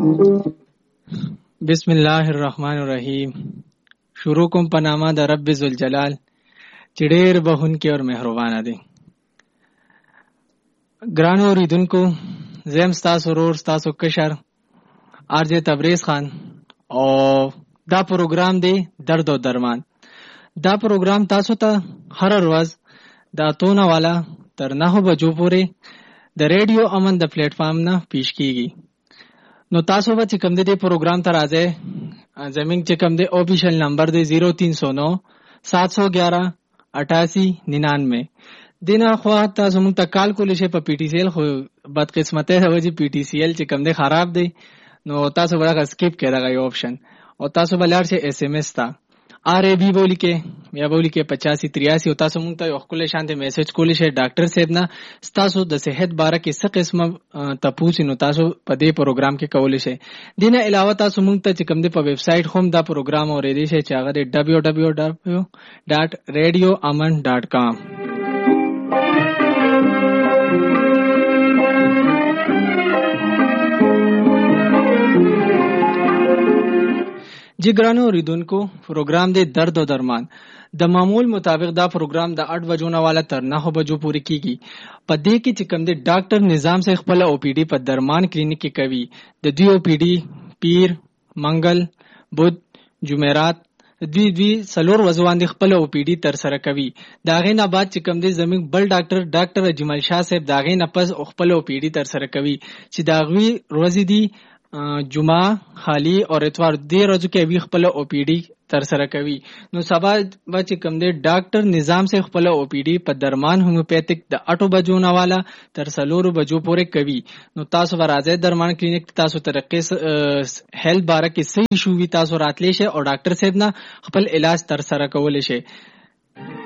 بسم الله الرحمن الرحیم. شروع کوم په نامه د رب ذوالجلال چې ډېر بخښونکی او مهربانه دی. ګرانو اوریدونکو، زه ستاسو ورور ستاسو کشر آرجه تبریز خان او دا پروګرام دی درد او درمان. دا پروګرام تاسو ته هر ورځ د 8 والا تر 9 بجو پورې د ریډیو امن د پلیټ فارم نه پیش کیږي. نو تاسو به چې کوم دی پروګرام ته راځئ، زمینګ چې کوم دی آفیشیل نمبر دی 0309 711 8899. دینا خو تاسو مونږ ته کال کولی شئ په پی ټی سی ایل، خو بدقسمتۍ د وجې پی ټی سی ایل چې کوم دی خراب دی، نو تاسو به هغه سکیپ کړئ دغه یو آپشن، او تاسو به لاړ شئ اس ام اس ته RAB بولی کې یا بولی کې 8583 او تاسو مونږ ته یو خپل شانته میسج کولی شئ ډاکټر صاحب نه تاسو د صحت باره کې څه قسمه تاسو نو تاسو په دې پروګرام کې کولی شئ. دینه علاوه تاسو مونږ ته چې کوم دی په ویب سټ هم دا پروګرام اورېدی شئ چې هغه www.radioaman.com. جی ګرانو اوریدونکو، پروګرام دی درد او درمان. د معمول مطابق دا پروګرام د 8 بجو نه والا تر 9 بجو پورې کیږي. په دې کې چې کوم دی ډاکټر نظام سے خپل او پی ډی په درمان کلینیک کې کوي. د دوی او پی ډی پیر، منګل، بود، جمعرات دوی سلور وزوان دی خپل او پی ډی تر سره کوي. دا غي نه بعد چې کوم دی زموږ بل ډاکټر اجمل شاه صاحب دا غي نه پس خپل او پی ډی تر سره کوي چې دا غوي روزي دی جمعه خالی اور اتوار دې ورځو کې وی خپل او پی ډی تر سره کوي. نو سبا چې کوم دی ډاکټر نظام سے خپل او پی ډی په درمان هومیوپیتک د 8 بجو نه والا تر 4 بجو پورې کوي. نو تاسو راځي درمان کلینیک تاسو طریقې هیلث باره کې صحیح شو وی تاسو راتلی شئ او ډاکټر صاحب نه خپل علاج تر سره کول شي.